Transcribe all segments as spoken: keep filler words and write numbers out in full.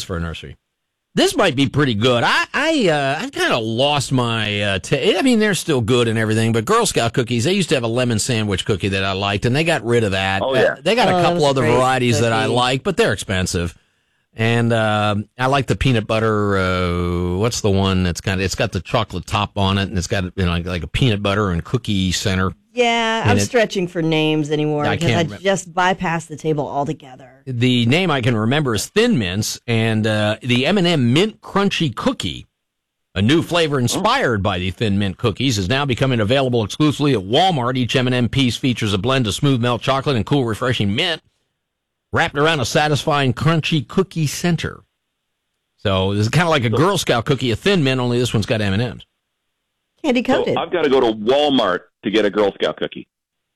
for a nursery. This might be pretty good. I I uh, I've kind of lost my. Uh, t- I mean, they're still good and everything, but Girl Scout cookies. They used to have a lemon sandwich cookie that I liked, and they got rid of that. Oh yeah. Uh, they got oh, a couple other varieties cookie. that I like, but they're expensive. And uh, I like the peanut butter. Uh, what's the one that's kind of? It's got the chocolate top on it, and it's got you know like, like a peanut butter and cookie center. Yeah, I'm it, stretching for names anymore I because I can't just bypassed the table altogether. The name I can remember is Thin Mints, and uh, the M and M Mint Crunchy Cookie, a new flavor inspired by the Thin Mint cookies, is now becoming available exclusively at Walmart. Each M and M piece features a blend of smooth melt chocolate and cool, refreshing mint, wrapped around a satisfying crunchy cookie center. So this is kind of like a Girl Scout cookie, a Thin Mint, only this one's got M and M's. Candy coated. So I've got to go to Walmart to get a Girl Scout cookie.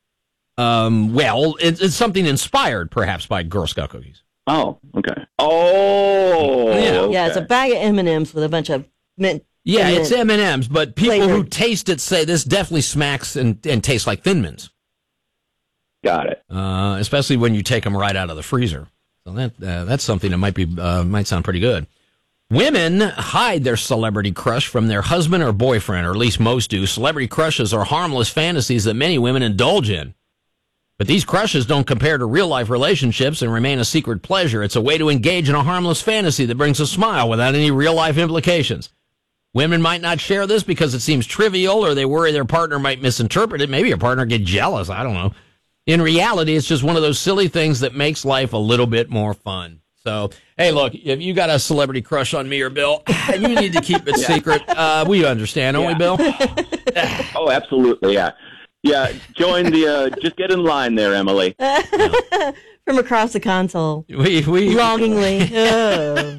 Um, well, it's, it's something inspired, perhaps, by Girl Scout cookies. Oh, okay. Oh, Yeah. okay. Yeah, it's a bag of M and M's with a bunch of mint. Yeah, mint it's M and M's, but people flavored. who taste it say this definitely smacks and, and tastes like Thin Mints. Got it. Uh, especially when you take them right out of the freezer. So that uh, that's something that might be uh, might sound pretty good. Women hide their celebrity crush from their husband or boyfriend, or at least most do. Celebrity crushes are harmless fantasies that many women indulge in. But these crushes don't compare to real-life relationships and remain a secret pleasure. It's a way to engage in a harmless fantasy that brings a smile without any real-life implications. Women might not share this because it seems trivial, or they worry their partner might misinterpret it. Maybe your partner get jealous. I don't know. In reality, it's just one of those silly things that makes life a little bit more fun. So, hey, look, if you got a celebrity crush on me or Bill, you need to keep it yeah. secret. Uh, we understand, don't yeah. we, Bill? Oh, absolutely, yeah. Yeah, join the, uh, just get in line there, Emily. From across the console. We, we Longingly. Oh.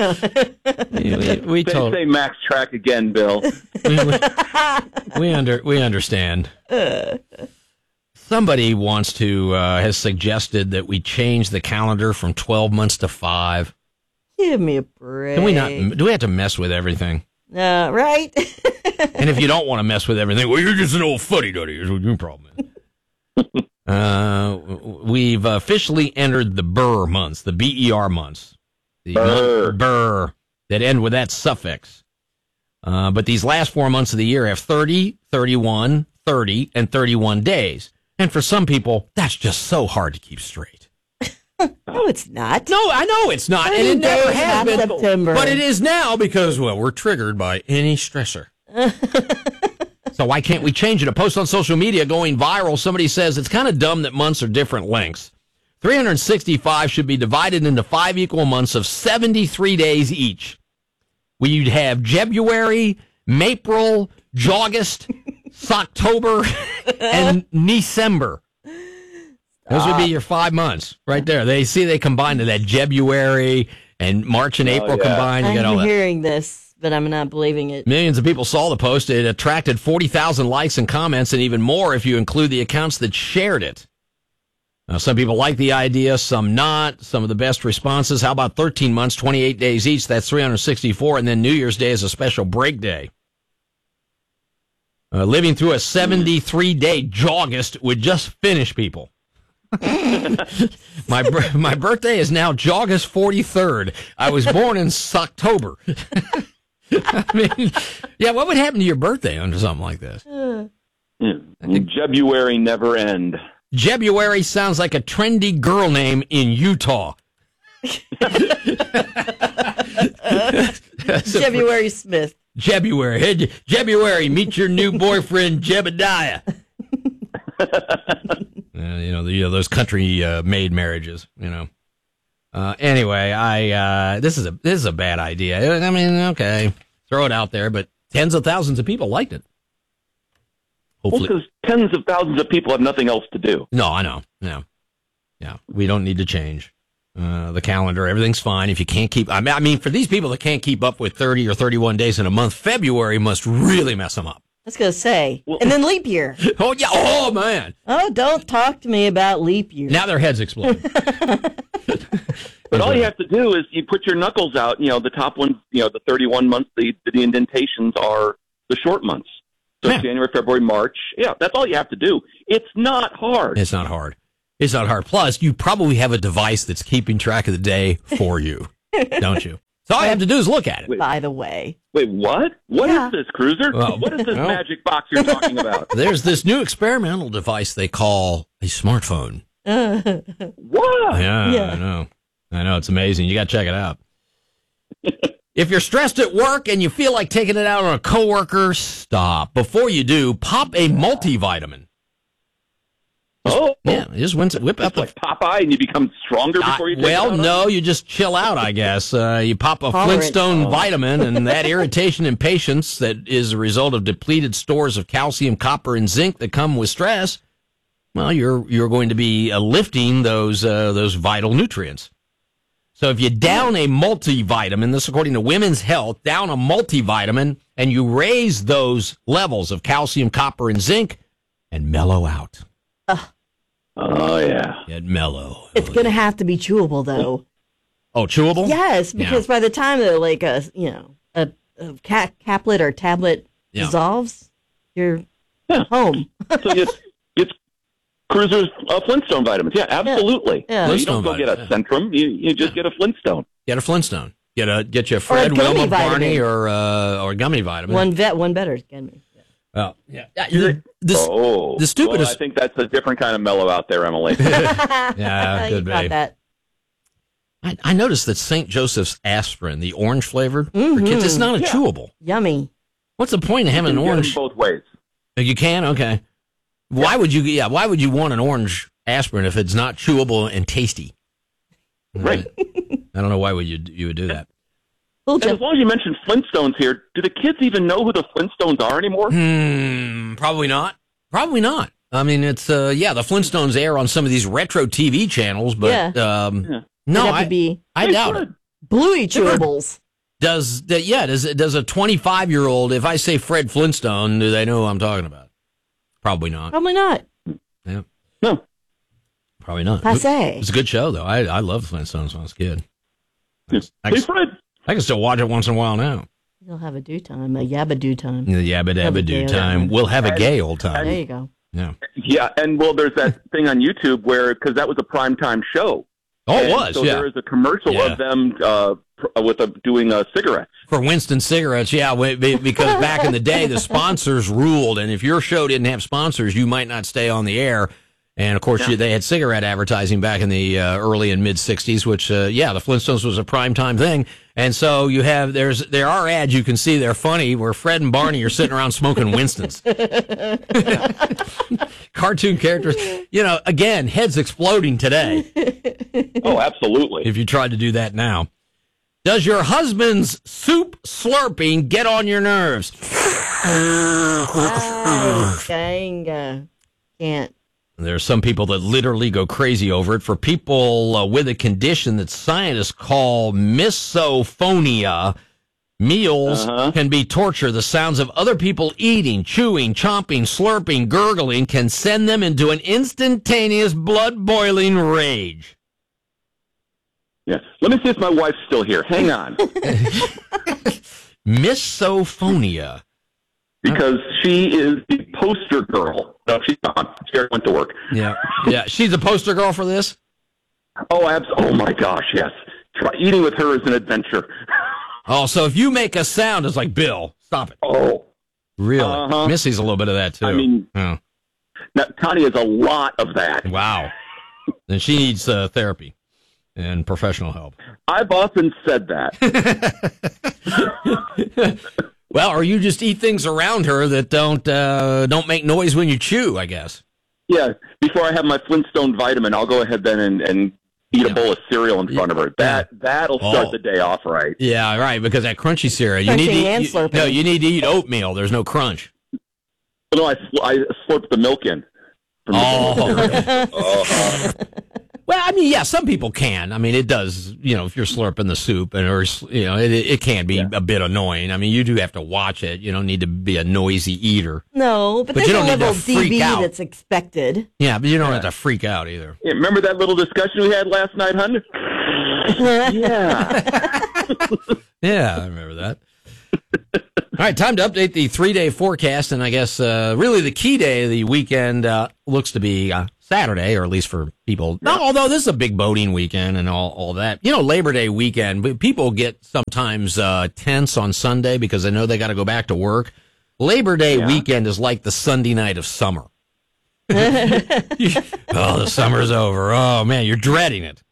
we, we, we Say, told, say Max Track again, Bill. we, we, we, under, we understand. Somebody wants to, uh, has suggested that we change the calendar from twelve months to five. Give me a break. Can we not, do we have to mess with everything? Uh, right? And if you don't want to mess with everything, well, you're just an old fuddy-duddy. Is what your problem is. uh, we've officially entered the Burr months, the B E R months. The Burr. Burr, that end with that suffix. Uh, but these last four months of the year have thirty, thirty-one, thirty, and thirty-one days. And for some people, that's just so hard to keep straight. No, it's not. No, I know it's not, and it never days, has half been. September. But it is now because, well, we're triggered by any stressor. So why can't we change it? A post on social media going viral. Somebody says it's kind of dumb that months are different lengths. three hundred sixty-five should be divided into five equal months of seventy-three days each. We'd have Jebuary, Mapril, August, Socktober, and December. Those would be your five months right there. They see they combined to that Jebuary and March and Oh, April yeah. combined. You got all I'm that. hearing this, but I'm not believing it. Millions of people saw the post. It attracted forty thousand likes and comments, and even more if you include the accounts that shared it. Now, some people like the idea, some not. Some of the best responses, how about thirteen months, twenty-eight days each? That's three hundred sixty-four, and then New Year's Day is a special break day. Uh, living through a seventy-three day August would just finish people. my my birthday is now August forty-third. I was born in October. I mean, yeah, what would happen to your birthday under something like this? Uh, Yeah. Jebuary never end. Jebuary sounds like a trendy girl name in Utah. February Smith. Jebuary. Hey, Je- Jebuary, meet your new boyfriend, Jebediah. Uh, you know, the, you know those country uh, made marriages. You know. Uh, anyway, I uh, this is a this is a bad idea. I mean, okay, throw it out there, but tens of thousands of people liked it. Hopefully, Well, because tens of thousands of people have nothing else to do. no, I know, no, yeah, we don't need to change uh, the calendar. Everything's fine if you can't keep. I mean, I mean, for these people that can't keep up with thirty or thirty-one days in a month, February must really mess them up. I was going to say. Well- and then leap year. Oh yeah, oh man, Oh, don't talk to me about leap year. now their heads explode. But all you have to do is you put your knuckles out. You know, the top ones, you know, the thirty-one months, the, the indentations are the short months. So Yeah. January, February, March. Yeah, that's all you have to do. It's not hard. It's not hard. It's not hard. Plus, you probably have a device that's keeping track of the day for you, don't you? So all you have to do is look at it. By the way. Wait, what? What Yeah. is this, Cruiser? Well, what is this well. magic box you're talking about? There's this new experimental device they call a smartphone. What? Yeah, Yeah. I know. I know. It's amazing. You got to check it out. If you're stressed at work and you feel like taking it out on a coworker, stop. Before you do, pop a multivitamin. Oh, Yeah, just whip whip it's up the like Popeye, and you become stronger before you Uh, take well, it out? no, you just chill out, I guess. Uh, you pop a Tolerant. Flintstone Oh. vitamin, and that irritation and patience that is a result of depleted stores of calcium, copper, and zinc that come with stress, well, you're you're going to be uh, lifting those uh, those vital nutrients. So if you down a multivitamin, this according to Women's Health, down a multivitamin, and you raise those levels of calcium, copper, and zinc, and mellow out. Oh, yeah. Get mellow. It's going to have to be chewable, though. Oh, chewable? Yes, because by the time that, like, a, you know, a, a ca- caplet or tablet Yeah. dissolves, you're Yeah. home. So it's, it's Cruiser's uh, Flintstone vitamins. Yeah, absolutely. Yeah. So you don't Flintstone go get a vitamins, Centrum. You, you just get a Flintstone. Get a Flintstone. Get a get you a Fred, gummy Wilma, Barney, vitamin. or uh, or gummy vitamin. One vet, one better. Get me. Oh, yeah. yeah the, the, oh. the stupidest. Well, I think that's a different kind of mellow out there, Emily. yeah, you could got be. that. I, I noticed that Saint Joseph's aspirin, the orange flavor, for Mhm. kids, it's not a Yeah. chewable. Yummy. What's the point of having You an can get 'em orange? both ways. You can, okay. Why would you? Yeah, why would you want an orange aspirin if it's not chewable and tasty? Right. I don't know why would you you would do that. Little And as jump. long as you mentioned Flintstones here, do the kids even know who the Flintstones are anymore? Hmm, probably not. Probably not. I mean, it's uh, yeah, the Flintstones air on some of these retro T V channels, but um, Yeah. no, It'd have I, to be I They doubt should. it. bluey chewables. Does that? Yeah, does does a twenty-five year old? If I say Fred Flintstone, do they know who I'm talking about? Probably not. Probably not. Yeah, No. probably not. Passe. It's a good show though. I I loved Flintstones when I was a kid. I, Hey, can, Fred. I can still watch it once in a while now. You'll have a do time, a yabba do time. The yabba Have a dabba gay do old time. time. We'll have a gay old time. There you go. Yeah. Yeah, and well, there's that thing on YouTube where, because that was a primetime show. Oh, it And was. So Yeah. there is a commercial Yeah. of them uh, pr- with a, doing a cigarette. For Winston cigarettes, yeah, we- we- because back in the day, the sponsors ruled, and if your show didn't have sponsors, you might not stay on the air. And of course, Yeah. you, they had cigarette advertising back in the uh, early and mid sixties, which, uh, yeah, the Flintstones was a primetime thing. And so you have there's there are ads you can see they're funny where Fred and Barney are sitting around smoking Winstons. Cartoon characters, you know, again, heads exploding today. Oh, absolutely. If you tried to do that now. Does your husband's soup slurping get on your nerves? I dang, uh, can't. There are some people that literally go crazy over it. For people uh, with a condition that scientists call misophonia, meals Uh-huh. can be torture. The sounds of other people eating, chewing, chomping, slurping, gurgling can send them into an instantaneous blood-boiling rage. Yeah. Let me see if my wife's still here. Hang on. Misophonia. Because she is the poster girl. No, she's not. She already went to work. Yeah, yeah. She's a poster girl for this. Oh, abs- oh my gosh, yes. Try, eating with her is an adventure. Oh, so if you make a sound, it's like, Bill, stop it. Oh. Really? Uh-huh. Missy's a little bit of that, too. I mean- Oh, Now, Connie has a lot of that. wow. Then she needs uh, therapy and professional help. I've often said that. Well, or you just eat things around her that don't uh, don't make noise when you chew, I guess. Yeah, before I have my Flintstone vitamin, I'll go ahead then and, and eat Yeah. a bowl of cereal in front of her. That, that'll start Oh. the day off right. Yeah, right, because that crunchy cereal. You need to Crunching and eat, you, slurping. no, you need to eat oatmeal. There's no crunch. No, I, sl- I slurp the milk in. From the Oh. oh. Well, I mean, yeah, some people can. I mean, it does, you know, if you're slurping the soup, and or, you know, it, it can be Yeah. a bit annoying. I mean, you do have to watch it. You don't need to be a noisy eater. No, but, But there's you a don't need level to of D freak B out. that's expected. Yeah, but you don't have to freak out either. Yeah, remember that little discussion we had last night, hun? Yeah. Yeah, I remember that. All right, time to update the three-day forecast, and I guess uh, really the key day of the weekend uh, looks to be uh, Saturday, or at least for people. No, although this is a big boating weekend and all, all that. You know, Labor Day weekend, but people get sometimes uh, tense on Sunday because they know they got to go back to work. Labor Day Yeah. weekend is like the Sunday night of summer. Oh, the summer's over. Oh, man, you're dreading it.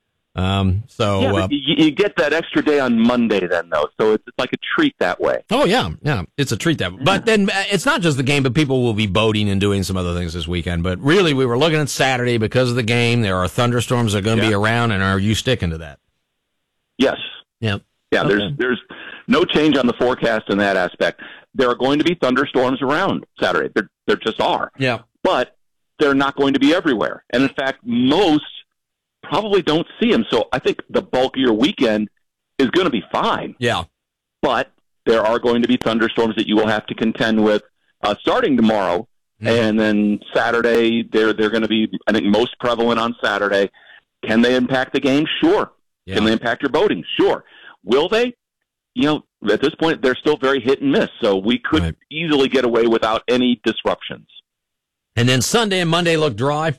Um, so, Yeah, uh, but you, you get that extra day on Monday then, though, so it's, it's like a treat that way. oh, yeah, yeah, it's a treat that. But then uh, it's not just the game, but people will be boating and doing some other things this weekend. But really, we were looking at Saturday because of the game. There are thunderstorms that are going to Yeah. be around, and are you sticking to that? Yes. Yeah. Yeah, Okay. there's there's no change on the forecast in that aspect. There are going to be thunderstorms around Saturday. There, there just are. Yeah. But they're not going to be everywhere. And in fact, most probably don't see them. So I think the bulk of your weekend is going to be fine. Yeah. But there are going to be thunderstorms that you will have to contend with uh, starting tomorrow. Mhm. And then Saturday, they're, they're going to be, I think, most prevalent on Saturday. Can they impact the game? Sure. Yeah. Can they impact your boating? Sure. Will they? You know, at this point, they're still very hit and miss. So we could Right. easily get away without any disruptions. And then Sunday and Monday look dry.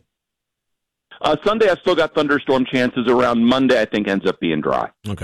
Uh, Sunday, I've still got thunderstorm chances around. Monday, I think, ends up being dry. Okay.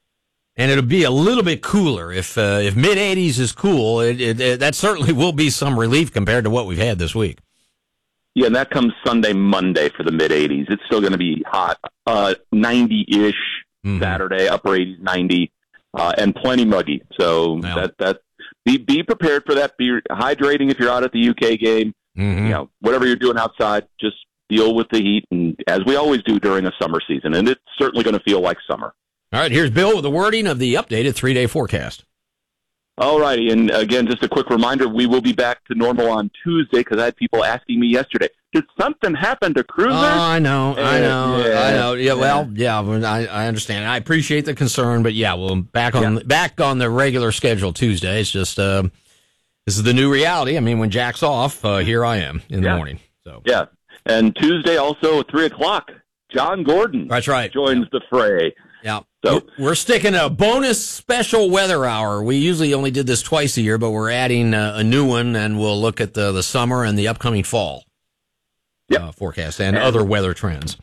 And it'll be a little bit cooler. If uh, if mid eighties is cool, it, it, it, that certainly will be some relief compared to what we've had this week. Yeah, and that comes Sunday, Monday for the mid eighties. It's still going to be hot, uh, ninety-ish Mhm. Saturday, upper eighties, ninety, uh, and plenty muggy. So Yeah. that that be be prepared for that. Be hydrating if you're out at the U K game. Mhm. You know, whatever you're doing outside, just deal with the heat, and as we always do during a summer season. And it's certainly going to feel like summer. All right, here's Bill with the wording of the updated three-day forecast. All righty, and again, just a quick reminder, we will be back to normal on Tuesday because I had people asking me yesterday, did something happen to Cruiser? Oh, I know, I Uh, know, yeah, I know. Yeah, yeah. well, yeah, well, I, I understand. I appreciate the concern, but yeah, well, back on Yeah. back on the regular schedule Tuesday. It's just uh, this is the new reality. I mean, when Jack's off, uh, here I am in the Yeah. morning. So Yeah, and Tuesday also at three o'clock, John Gordon that's right. joins the fray. Yeah. So- we're sticking a bonus special weather hour. We usually only did this twice a year, but we're adding uh, a new one, and we'll look at the, the summer and the upcoming fall Yep. uh, forecast and, And- other weather trends.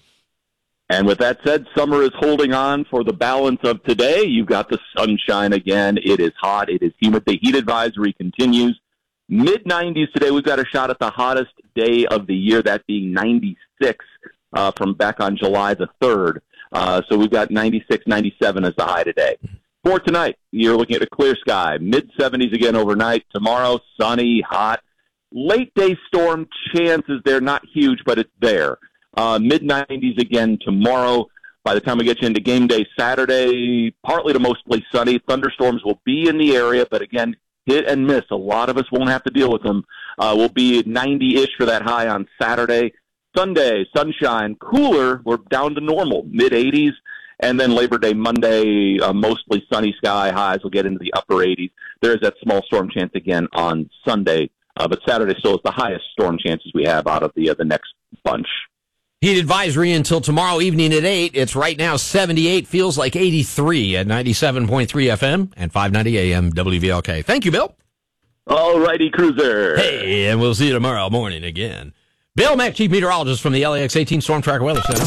And with that said, summer is holding on for the balance of today. You've got the sunshine again. It is hot. It is humid. The heat advisory continues. mid nineties today. We've got a shot at the hottest day of the year, that being ninety-six uh, from back on July the third. Uh, so we've got ninety-six, ninety-seven as the high today. For tonight, you're looking at a clear sky. mid seventies again overnight. Tomorrow, sunny, hot. Late day storm chances, they're not huge, but it's there. Uh, mid nineties again tomorrow. By the time we get you into game day Saturday, partly to mostly sunny. Thunderstorms will be in the area, but again, hit and miss. A lot of us won't have to deal with them. Uh, we'll be ninety-ish for that high on Saturday. Sunday, sunshine, cooler. We're down to normal, mid eighties. And then Labor Day Monday, uh, mostly sunny sky. Highs will get into the upper eighties. There is that small storm chance again on Sunday. Uh, but Saturday still is the highest storm chances we have out of the uh, the next bunch. Heat advisory until tomorrow evening at eight. It's right now seventy-eight, feels like eighty-three at ninety-seven point three F M and five ninety A M W V L K. Thank you, Bill. All righty, Cruiser. Hey, and we'll see you tomorrow morning again. Bill Mack, Chief Meteorologist from the L A X eighteen Storm Tracker Weather Center.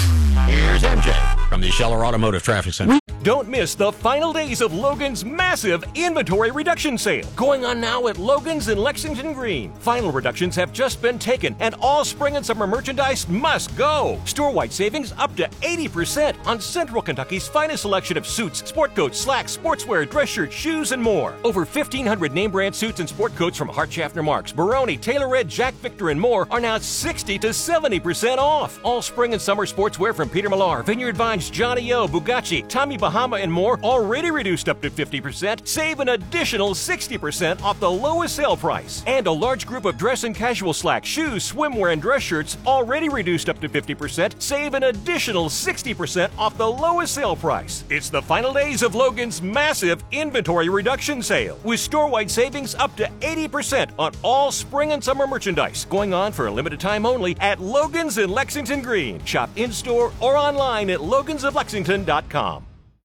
Here's M J from the Scheller Automotive Traffic Center. Don't miss the final days of Logan's massive inventory reduction sale. Going on now at Logan's in Lexington Green. Final reductions have just been taken, and all spring and summer merchandise must go. Store-wide savings up to eighty percent on Central Kentucky's finest selection of suits, sport coats, slacks, sportswear, dress shirts, shoes, and more. Over fifteen hundred name brand suits and sport coats from Hart Schaffner Marks, Baroni, Taylor Red, Jack Victor, and more are now sixty to seventy percent off. All spring and summer sportswear from Peter Millar, Vineyard Vines, Johnny O, Bugatti, Tommy Bahama, and more already reduced up to fifty percent. Save an additional sixty percent off the lowest sale price. And a large group of dress and casual slacks, shoes, swimwear, and dress shirts already reduced up to fifty percent. Save an additional sixty percent off the lowest sale price. It's the final days of Logan's massive inventory reduction sale with store-wide savings up to eighty percent on all spring and summer merchandise. Going on for a limited time only at Logan's in Lexington Green. Shop in-store or online at logans of lexington dot com.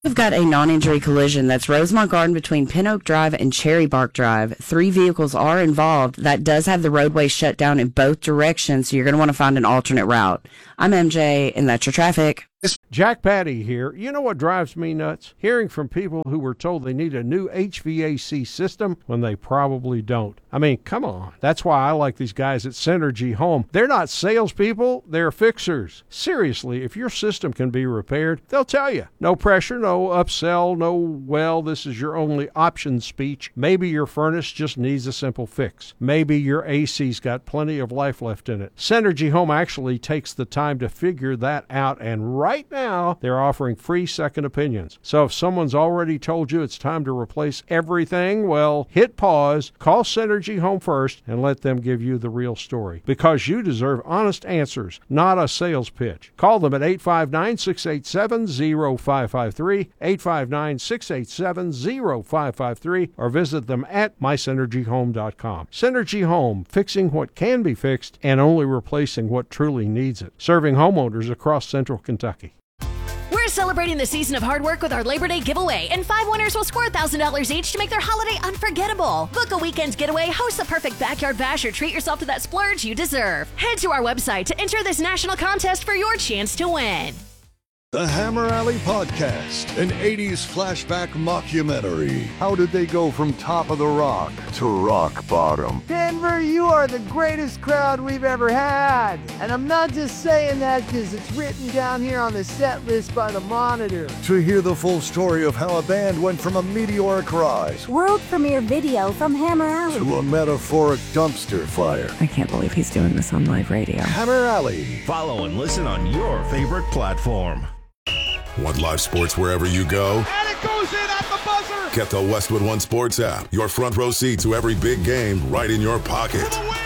We've got a non-injury collision. That's Rosemont Garden between Pin Oak Drive and Cherry Bark Drive. Three vehicles are involved. That does have the roadway shut down in both directions, so you're going to want to find an alternate route. I'm M J, and that's your traffic. Jack Patty here. You know what drives me nuts? Hearing from people who were told they need a new H V A C system when they probably don't. I mean, come on. That's why I like these guys at Synergy Home. They're not salespeople, they're fixers. Seriously, if your system can be repaired, they'll tell you. No pressure, no upsell, no, well, this is your only option speech. Maybe your furnace just needs a simple fix. Maybe your A C's got plenty of life left in it. Synergy Home actually takes the time to figure that out, and right Right now, they're offering free second opinions. So if someone's already told you it's time to replace everything, well, hit pause, call Synergy Home first, and let them give you the real story. Because you deserve honest answers, not a sales pitch. Call them at eight five nine, six eight seven, zero five five three, eight five nine, six eight seven, zero five five three, or visit them at my synergy home dot com. Synergy Home, fixing what can be fixed and only replacing what truly needs it. Serving homeowners across central Kentucky. We're celebrating the season of hard work with our Labor Day giveaway, and five winners will score one thousand dollars each to make their holiday unforgettable. Book a weekend getaway, host the perfect backyard bash, or treat yourself to that splurge you deserve. Head to our website to enter this national contest for your chance to win. The Hammer Alley Podcast, an eighties flashback mockumentary. How did they go from top of the rock to rock bottom? Denver, you are the greatest crowd we've ever had. And I'm not just saying that because it's written down here on the set list by the Monitor. To hear the full story of how a band went from a meteoric rise, world premiere video from Hammer Alley, to a metaphoric dumpster fire. I can't believe he's doing this on live radio. Hammer Alley. Follow and listen on your favorite platform. Want live sports wherever you go? And it goes in at the buzzer! Get the Westwood One Sports app. Your front row seat to every big game right in your pocket. For the win!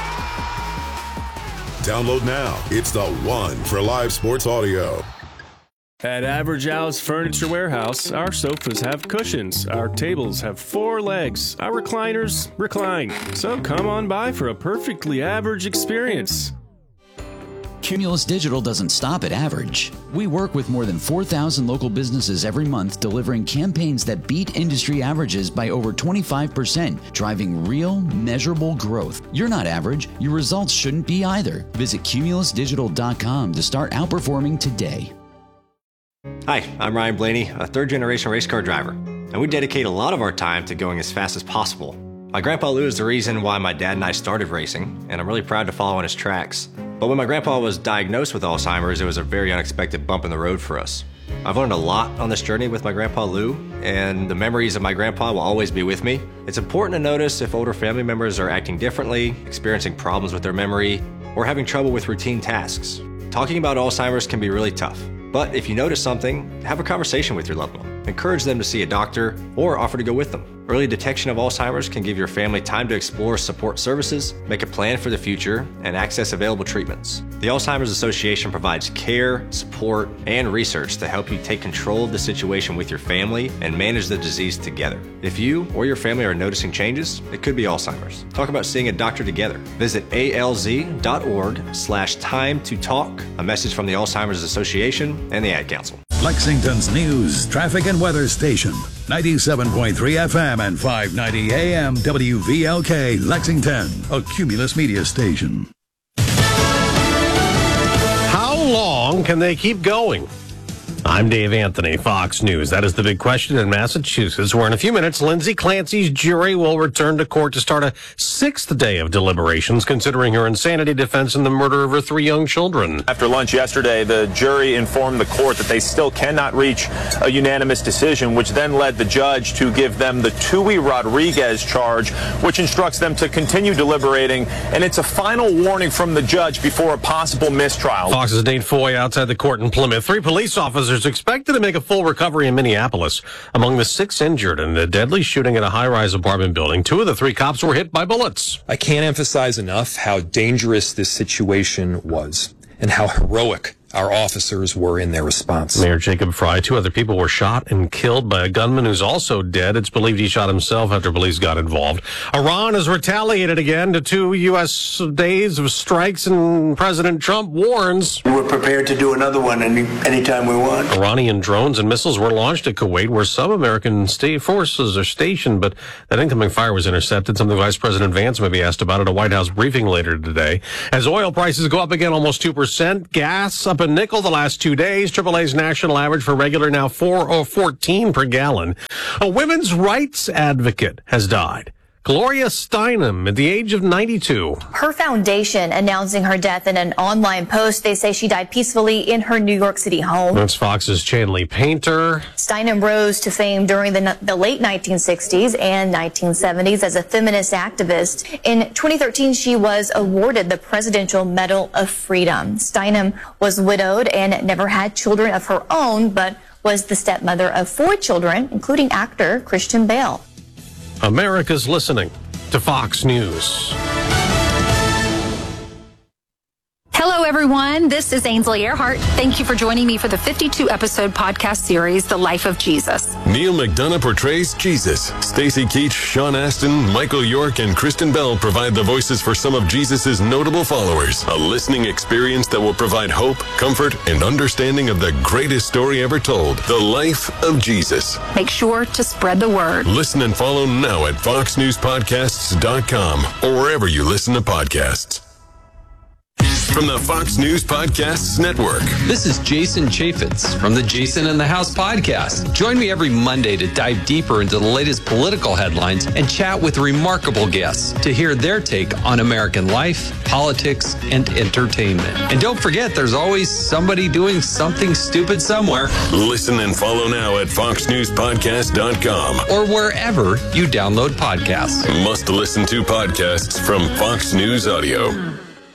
Yeah! Download now. It's the one for live sports audio. At Average Al's Furniture Warehouse, our sofas have cushions, our tables have four legs, our recliners recline. So come on by for a perfectly average experience. Cumulus Digital doesn't stop at average. We work with more than four thousand local businesses every month, delivering campaigns that beat industry averages by over twenty-five percent, driving real, measurable growth. You're not average. Your results shouldn't be either. Visit cumulus digital dot com to start outperforming today. Hi, I'm Ryan Blaney, a third-generation race car driver, and we dedicate a lot of our time to going as fast as possible. My grandpa Lou is the reason why my dad and I started racing, and I'm really proud to follow in his tracks. But when my grandpa was diagnosed with Alzheimer's, it was a very unexpected bump in the road for us. I've learned a lot on this journey with my grandpa Lou, and the memories of my grandpa will always be with me. It's important to notice if older family members are acting differently, experiencing problems with their memory, or having trouble with routine tasks. Talking about Alzheimer's can be really tough, but if you notice something, have a conversation with your loved one. Encourage them to see a doctor or offer to go with them. Early detection of Alzheimer's can give your family time to explore support services, make a plan for the future, and access available treatments. The Alzheimer's Association provides care, support, and research to help you take control of the situation with your family and manage the disease together. If you or your family are noticing changes, it could be Alzheimer's. Talk about seeing a doctor together. Visit A L Z dot org slash time to talk. A message from the Alzheimer's Association and the Ad Council. Lexington's news, traffic, and weather station. ninety-seven point three F M and five ninety A M W V L K, Lexington, a Cumulus media station. How long can they keep going? I'm Dave Anthony, Fox News. That is the big question in Massachusetts, where in a few minutes, Lindsay Clancy's jury will return to court to start a sixth day of deliberations, considering her insanity defense in the murder of her three young children. After lunch yesterday, the jury informed the court that they still cannot reach a unanimous decision, which then led the judge to give them the Tui Rodriguez charge, which instructs them to continue deliberating, and it's a final warning from the judge before a possible mistrial. Fox's Nate Foy outside the court in Plymouth. Three police officers expected to make a full recovery in Minneapolis. Among the six injured in the deadly shooting at a high-rise apartment building, two of the three cops were hit by bullets. I can't emphasize enough how dangerous this situation was and how heroic our officers were in their response. Mayor Jacob Fry, two other people were shot and killed by a gunman who's also dead. It's believed he shot himself after police got involved. Iran has retaliated again to two U S days of strikes, and President Trump warns. We're prepared to do another one any anytime we want. Iranian drones and missiles were launched at Kuwait, where some American state forces are stationed, but that incoming fire was intercepted, something Vice President Vance may be asked about at a White House briefing later today. As oil prices go up again almost two percent, gas up a nickel the last two days. triple A's national average for regular now four oh fourteen per gallon. A women's rights advocate has died. Gloria Steinem, at the age of ninety-two. Her foundation announcing her death in an online post. They say she died peacefully in her New York City home. That's Fox's Chanley Painter. Steinem rose to fame during the, the late nineteen sixties and nineteen seventies as a feminist activist. In twenty thirteen, she was awarded the Presidential Medal of Freedom. Steinem was widowed and never had children of her own, but was the stepmother of four children, including actor Christian Bale. America's listening to Fox News. Hello, everyone. This is Ainsley Earhart. Thank you for joining me for the fifty-two episode podcast series, The Life of Jesus. Neil McDonough portrays Jesus. Stacey Keach, Sean Astin, Michael York, and Kristen Bell provide the voices for some of Jesus' notable followers. A listening experience that will provide hope, comfort, and understanding of the greatest story ever told, The Life of Jesus. Make sure to spread the word. Listen and follow now at fox news podcasts dot com or wherever you listen to podcasts. From the Fox News Podcasts Network. This is Jason Chaffetz from the Jason in the House podcast. Join me every Monday to dive deeper into the latest political headlines and chat with remarkable guests to hear their take on American life, politics, and entertainment. And don't forget, there's always somebody doing something stupid somewhere. Listen and follow now at fox news podcast dot com or wherever you download podcasts. Must listen to podcasts from Fox News Audio.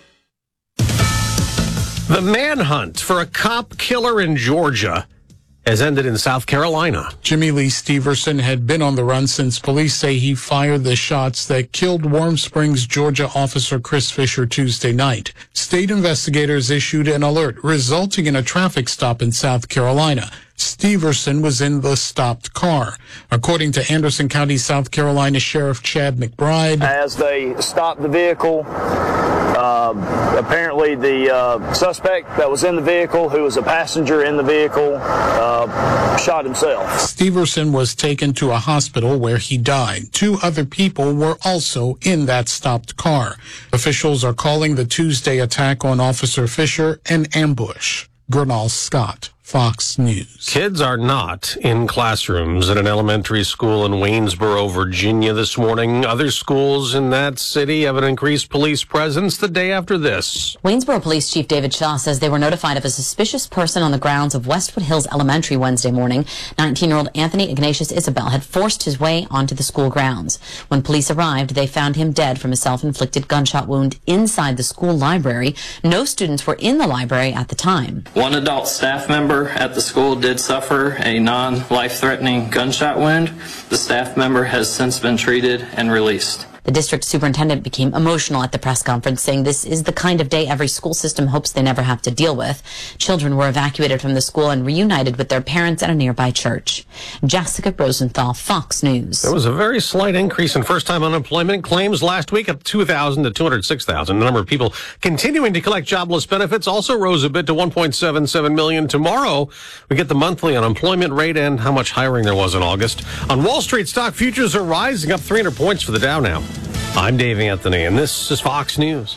The manhunt for a cop killer in Georgia has ended in South Carolina. Jimmy Lee Steverson had been on the run since police say he fired the shots that killed Warm Springs, Georgia officer Chris Fisher Tuesday night. State investigators issued an alert resulting in a traffic stop in South Carolina. Steverson was in the stopped car. According to Anderson County, South Carolina Sheriff Chad McBride. As they stopped the vehicle, uh, apparently the uh, suspect that was in the vehicle, who was a passenger in the vehicle, uh, shot himself. Steverson was taken to a hospital where he died. Two other people were also in that stopped car. Officials are calling the Tuesday attack on Officer Fisher an ambush. Gernal Scott, Fox News. Kids are not in classrooms at an elementary school in Waynesboro, Virginia this morning. Other schools in that city have an increased police presence the day after this. Waynesboro Police Chief David Shaw says they were notified of a suspicious person on the grounds of Westwood Hills Elementary Wednesday morning. nineteen-year-old Anthony Ignatius Isabel had forced his way onto the school grounds. When police arrived, they found him dead from a self-inflicted gunshot wound inside the school library. No students were in the library at the time. One adult staff member at the school did suffer a non-life-threatening gunshot wound. The staff member has since been treated and released. The district superintendent became emotional at the press conference, saying this is the kind of day every school system hopes they never have to deal with. Children were evacuated from the school and reunited with their parents at a nearby church. Jessica Rosenthal, Fox News. There was a very slight increase in first-time unemployment claims last week, up two thousand to two hundred six thousand. The number of people continuing to collect jobless benefits also rose a bit to one point seven seven million. Tomorrow, we get the monthly unemployment rate and how much hiring there was in August. On Wall Street, stock futures are rising, up three hundred points for the Dow now. I'm Dave Anthony, and this is Fox News.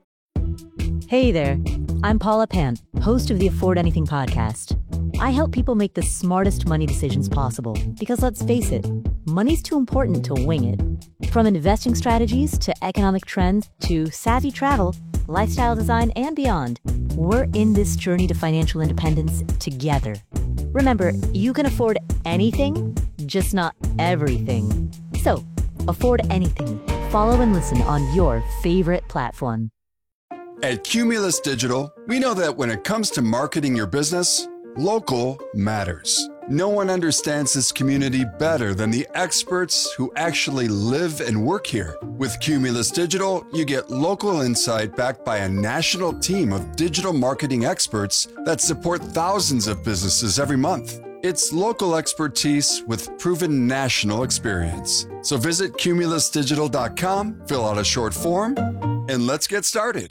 Hey there, I'm Paula Pan, host of the Afford Anything podcast. I help people make the smartest money decisions possible, because let's face it, money's too important to wing it. From investing strategies to economic trends to savvy travel, lifestyle design, and beyond, we're in this journey to financial independence together. Remember, you can afford anything, just not everything. So, afford anything. Follow and listen on your favorite platform. At Cumulus Digital, we know that when it comes to marketing your business, Local matters. No one understands this community better than the experts who actually live and work here. With Cumulus Digital, you get local insight backed by a national team of digital marketing experts that support thousands of businesses every month. It's local expertise with proven national experience. So visit cumulus digital dot com, fill out a short form, and let's get started.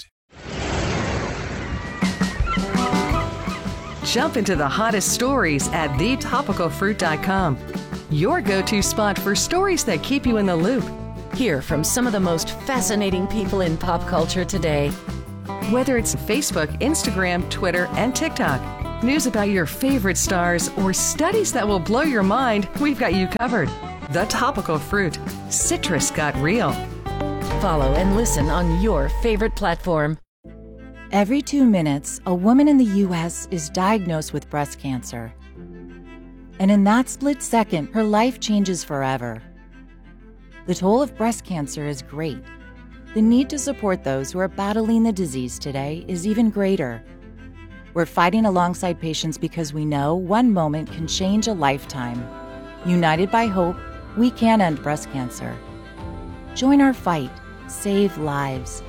Jump into the hottest stories at the topical fruit dot com. Your go-to spot for stories that keep you in the loop. Hear from some of the most fascinating people in pop culture today. Whether it's Facebook, Instagram, Twitter, and TikTok, news about your favorite stars, or studies that will blow your mind, we've got you covered. The Topical Fruit. Citrus got real. Follow and listen on your favorite platform. Every two minutes, a woman in the U S is diagnosed with breast cancer. And in that split second, her life changes forever. The toll of breast cancer is great. The need to support those who are battling the disease today is even greater. We're fighting alongside patients because we know one moment can change a lifetime. United by hope, we can end breast cancer. Join our fight. Save lives.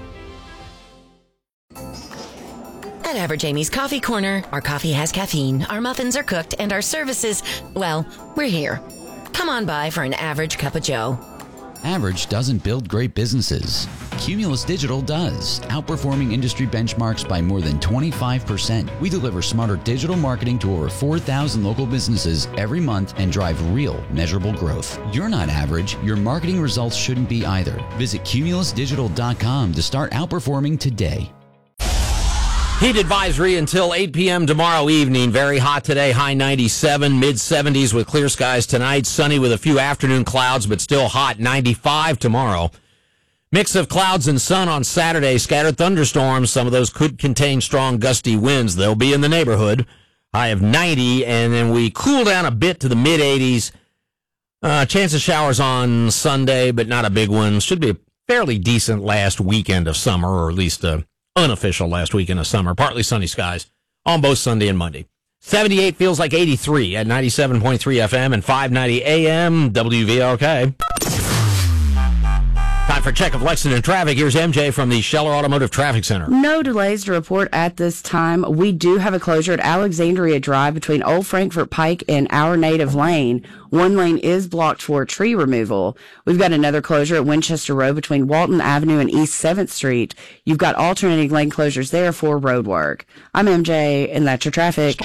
At Average Amy's Coffee Corner, our coffee has caffeine, our muffins are cooked, and our services, well, we're here. Come on by for an average cup of joe. Average doesn't build great businesses. Cumulus Digital does, outperforming industry benchmarks by more than twenty-five percent. We deliver smarter digital marketing to over four thousand local businesses every month and drive real, measurable growth. You're not average. Your marketing results shouldn't be either. Visit cumulus digital dot com to start outperforming today. Heat advisory until eight p.m. tomorrow evening. Very hot today, high ninety-seven, mid seventies with clear skies tonight. Sunny with a few afternoon clouds, but still hot, ninety-five tomorrow. Mix of clouds and sun on Saturday. Scattered thunderstorms. Some of those could contain strong gusty winds. They'll be in the neighborhood. High of ninety, and then we cool down a bit to the mid eighties. Uh, chance of showers on Sunday, but not a big one. Should be a fairly decent last weekend of summer, or at least a unofficial last weekend of summer. Partly sunny skies on both Sunday and Monday. seventy-eight feels like eighty-three at ninety-seven point three F M and five ninety A M W V L K. Time for a check of Lexington traffic. Here's M J from the Scheller Automotive Traffic Center. No delays to report at this time. We do have a closure at Alexandria Drive between Old Frankfort Pike and Our Native Lane. One lane is blocked for tree removal. We've got another closure at Winchester Road between Walton Avenue and East seventh Street. You've got alternating lane closures there for road work. I'm M J, and that's your traffic.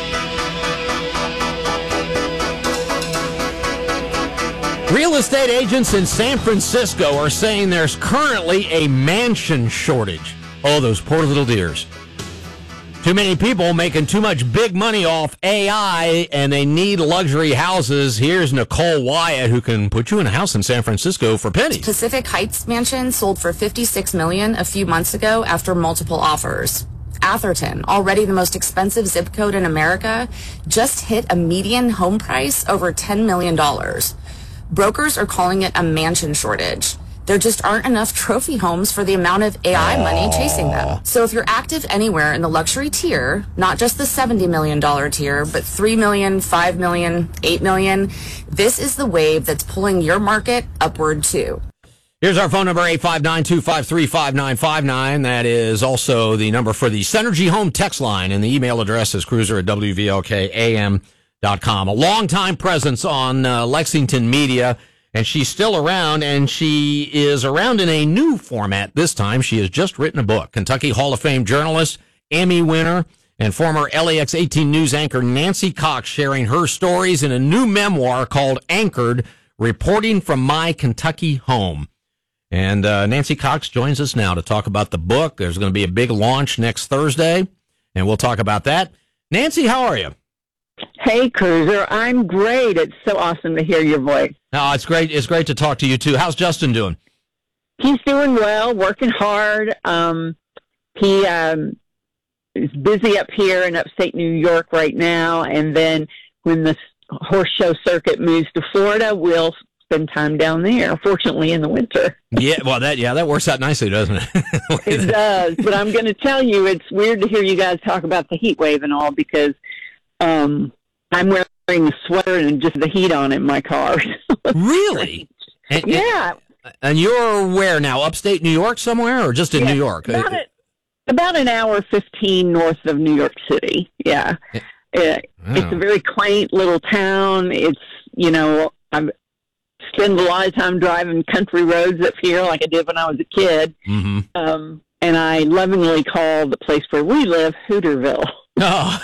Real estate agents in San Francisco are saying there's currently a mansion shortage. Oh, those poor little dears. Too many people making too much big money off A I, and they need luxury houses. Here's Nicole Wyatt, who can put you in a house in San Francisco for pennies. Pacific Heights Mansion sold for fifty-six million dollars a few months ago after multiple offers. Atherton, already the most expensive zip code in America, just hit a median home price over ten million dollars. Brokers are calling it a mansion shortage. There just aren't enough trophy homes for the amount of A I money chasing them. So if you're active anywhere in the luxury tier, not just the seventy million dollars tier, but three million dollars, five million dollars, eight million dollars, this is the wave that's pulling your market upward too. Here's our phone number, eight five nine, two five three, five nine five nine. That is also the number for the Synergy Home text line, and the email address is cruiser at W V L K A M dot com. A longtime presence on uh, Lexington media, and she's still around, and she is around in a new format this time. She has just written a book. Kentucky Hall of Fame journalist, Emmy winner, and former L A X eighteen News anchor Nancy Cox sharing her stories in a new memoir called Anchored, Reporting from My Kentucky Home. And uh, Nancy Cox joins us now to talk about the book. There's going to be a big launch next Thursday, and we'll talk about that. Nancy, how are you? Hey, Cruiser. I'm great. It's so awesome to hear your voice. No, it's great. It's great to talk to you, too. How's Justin doing? He's doing well, working hard. Um, he um, is busy up here in upstate New York right now, and then when the horse show circuit moves to Florida, we'll spend time down there, fortunately, in the winter. Yeah, well, that yeah, that works out nicely, doesn't it? It does, but I'm going to tell you, it's weird to hear you guys talk about the heat wave and all, because um, I'm wearing a sweater and just the heat on in my car. Really? And, yeah. And, and you're where now? Upstate New York somewhere, or just in yeah, New York? About, a, about an hour fifteen north of New York City. Yeah. yeah. It, oh. It's a very quaint little town. It's, you know, I spend a lot of time driving country roads up here like I did when I was a kid. Mm-hmm. Um, and I lovingly call the place where we live Hooterville. Oh.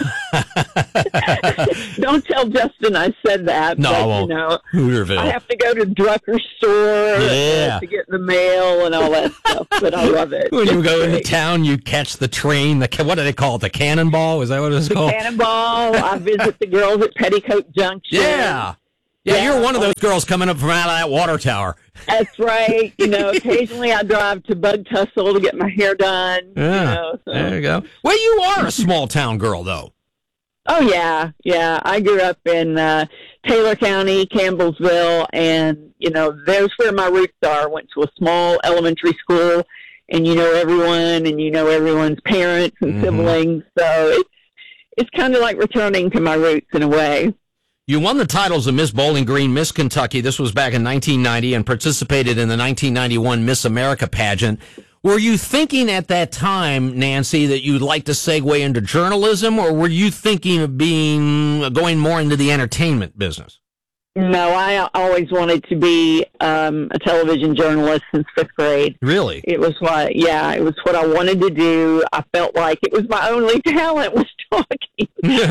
Don't tell Justin I said that. No, but, I won't. You know, Hooterville. I have to go to Drucker's store yeah. uh, to get the mail and all that stuff, but I love it. When it's you go great. into town, you catch the train. The what do they call it? The cannonball? Is that what it's the called? Cannonball. I visit the girls at Petticoat Junction. Yeah. Yeah, yeah, you're one of those girls coming up from out of that water tower. That's right. You know, occasionally I drive to Bug Tussle to get my hair done. Yeah, you know, so. There you go. Well, you are a small town girl, though. Oh, yeah, yeah. I grew up in uh, Taylor County, Campbellsville, and, you know, there's where my roots are. I went to a small elementary school, and you know everyone, and you know everyone's parents and mm-hmm. siblings. So it's, it's kind of like returning to my roots in a way. You won the titles of Miss Bowling Green, Miss Kentucky. This was back in nineteen ninety and participated in the nineteen ninety-one Miss America pageant. Were you thinking at that time, Nancy, that you'd like to segue into journalism, or were you thinking of being going more into the entertainment business? No, I always wanted to be um, a television journalist since fifth grade. Really? It was what, yeah, it was what I wanted to do. I felt like it was my only talent was talking.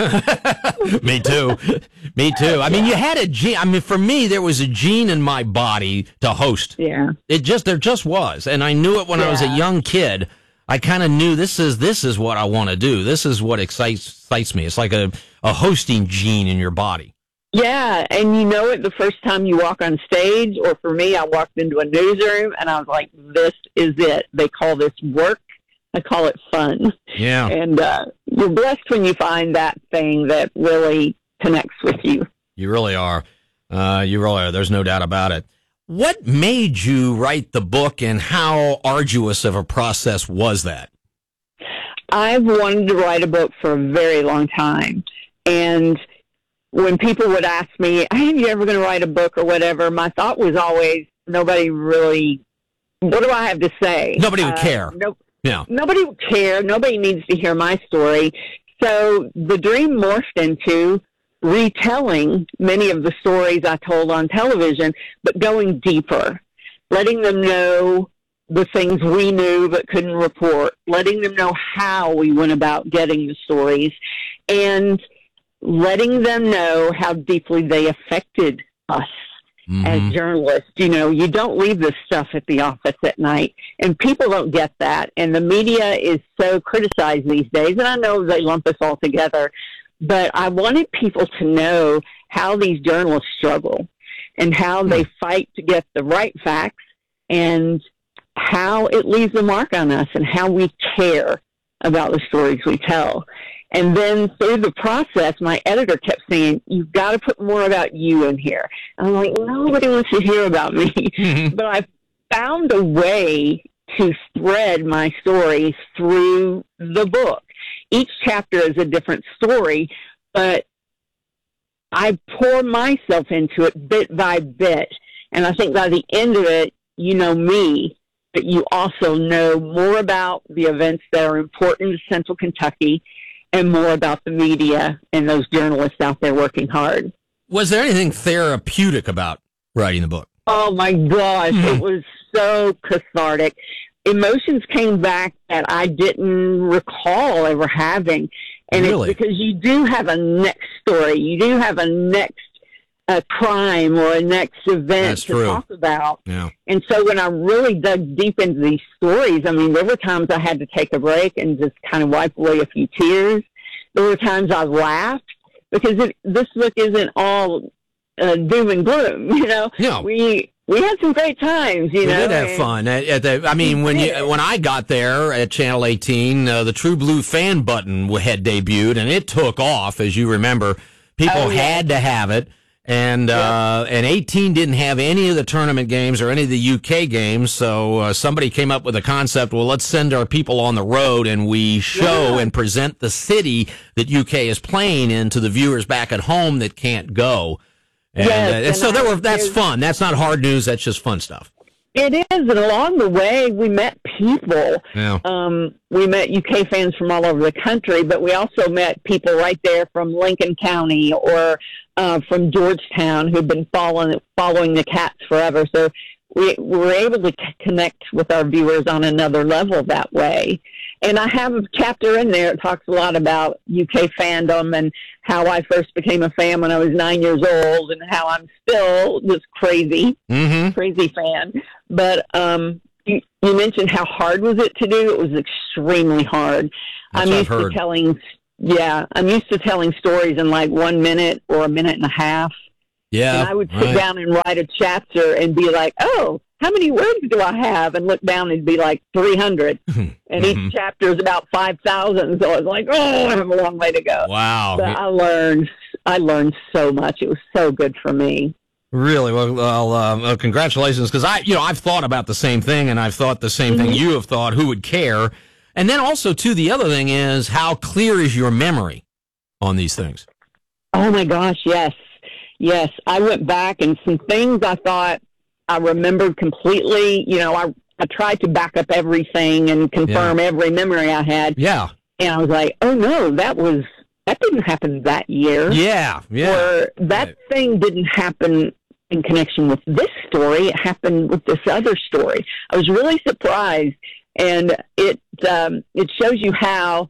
Me too. Me too. I mean, you had a gene. I mean, for me, there was a gene in my body to host. Yeah. It just, there just was. And I knew it when yeah. I was a young kid. I kind of knew this is, this is what I want to do. This is what excites, excites me. It's like a, a hosting gene in your body. Yeah, and you know it the first time you walk on stage, or for me, I walked into a newsroom and I was like, this is it. They call this work. I call it fun. Yeah. And uh, you're blessed when you find that thing that really connects with you. You really are. Uh, you really are. There's no doubt about it. What made you write the book, and how arduous of a process was that? I've wanted to write a book for a very long time. And when people would ask me, hey, are you ever going to write a book or whatever, my thought was always, nobody really, what do I have to say? Nobody would uh, care. No, yeah. Nobody would care. Nobody needs to hear my story. So the dream morphed into retelling many of the stories I told on television, but going deeper, letting them know the things we knew but couldn't report, letting them know how we went about getting the stories, and letting them know how deeply they affected us mm-hmm. as journalists. You know, you don't leave this stuff at the office at night, and people don't get that. And the media is so criticized these days, and I know they lump us all together, but I wanted people to know how these journalists struggle and how they fight to get the right facts, and how it leaves a mark on us, and how we care about the stories we tell. And then through the process, my editor kept saying, you've got to put more about you in here. And I'm like, nobody wants to hear about me. Mm-hmm. But I found a way to thread my stories through the book. Each chapter is a different story, but I pour myself into it bit by bit. And I think by the end of it, you know me, but you also know more about the events that are important to Central Kentucky, and more about the media and those journalists out there working hard. Was there anything therapeutic about writing the book? Oh, my gosh. Mm. It was so cathartic. Emotions came back that I didn't recall ever having. And really? It's because you do have a next story. You do have a next uh, crime or a next event That's to true. talk about. Yeah. And so when I really dug deep into these stories, I mean, there were times I had to take a break and just kind of wipe away a few tears. There were times I laughed, because it, this book isn't all uh, doom and gloom, you know? Yeah. We we had some great times, you we know? We did have and, fun. At, at the, I mean, when you when I got there at Channel eighteen, uh, the True Blue fan button had debuted, and it took off, as you remember. People oh, yeah. had to have it. And uh, and eighteen didn't have any of the tournament games or any of the U K games, so uh, somebody came up with a concept, well, let's send our people on the road and we show yeah. and present the city that U K is playing in to the viewers back at home that can't go. And, yes, uh, and, and so there were, that's is, fun. That's not hard news. That's just fun stuff. It is, and along the way, we met people. Yeah. Um, we met U K fans from all over the country, but we also met people right there from Lincoln County or uh, from Georgetown who've been following following the Cats forever. So we, we were able to c- connect with our viewers on another level that way. And I have a chapter in there that talks a lot about U K fandom and how I first became a fan when I was nine years old and how I'm still this crazy, mm-hmm. crazy fan. But um, you, you mentioned how hard was it to do. It was extremely hard. That's I'm what used I've heard. to telling, yeah, I'm used to telling stories in like one minute or a minute and a half. Yeah, and I would sit right. down and write a chapter and be like, oh, how many words do I have? And look down and be like three hundred. And mm-hmm. each chapter is about five thousand. So I was like, oh, I have a long way to go. Wow. But I learned, I learned so much. It was so good for me. Really? Well, well um, uh, congratulations. Because I, you know, I've thought about the same thing, and I've thought the same mm-hmm. thing you have thought. Who would care? And then also, too, the other thing is how clear is your memory on these things? Oh, my gosh, yes. Yes. I went back, and some things I thought I remembered completely. You know, I, I tried to back up everything and confirm yeah. every memory I had. Yeah. And I was like, oh, no, that was, that didn't happen that year. Yeah, yeah. Or that right. thing didn't happen in connection with this story. It happened with this other story. I was really surprised. And it um, it shows you how